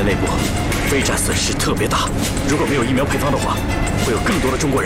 内部，备战损失特别大。如果没有疫苗配方的话，会有更多的中国人